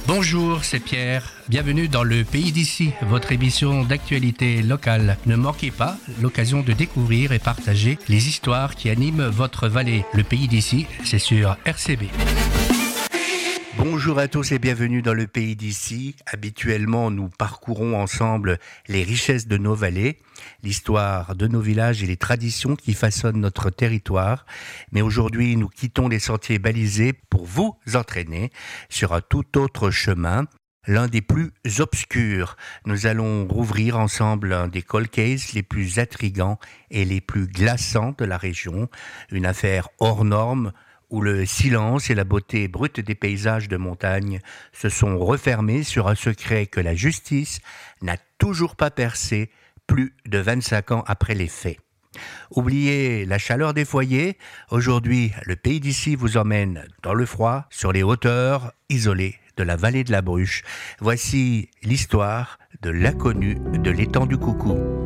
Bonjour, c'est Pierre. Bienvenue dans le Pays d'ici, votre émission d'actualité locale. Ne manquez pas l'occasion de découvrir et partager les histoires qui animent votre vallée. Le Pays d'ici, c'est sur RCB. Bonjour à tous et bienvenue dans le Pays d'ici. Habituellement, nous parcourons ensemble les richesses de nos vallées, l'histoire de nos villages et les traditions qui façonnent notre territoire. Mais aujourd'hui, nous quittons les sentiers balisés pour vous entraîner sur un tout autre chemin, l'un des plus obscurs. Nous allons rouvrir ensemble un des cold cases les plus intrigants et les plus glaçants de la région, une affaire hors norme, où le silence et la beauté brute des paysages de montagne se sont refermés sur un secret que la justice n'a toujours pas percé plus de 25 ans après les faits. Oubliez la chaleur des foyers, aujourd'hui le Pays d'ici vous emmène dans le froid, sur les hauteurs isolées de la vallée de la Bruche. Voici l'histoire de l'inconnu de l'étang du Coucou.